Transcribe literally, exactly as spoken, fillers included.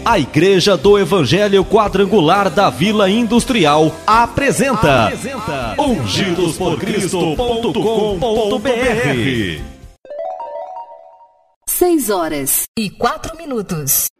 A Igreja do Evangelho Quadrangular da Vila Industrial apresenta, apresenta ungidos por cristo ponto com ponto br. Seis horas e quatro minutos.